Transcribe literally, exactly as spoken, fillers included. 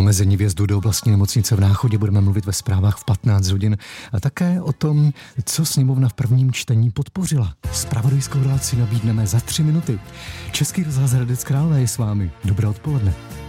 omezení vjezdu do oblastní nemocnice v Náchodě budeme mluvit ve zprávách v patnáct hodin a také o tom, co sněmovna v prvním čtení podpořila. Zpravodajskou relaci nabídneme za tři minuty. Český rozhlas Hradec Králové je s vámi. Dobré odpoledne.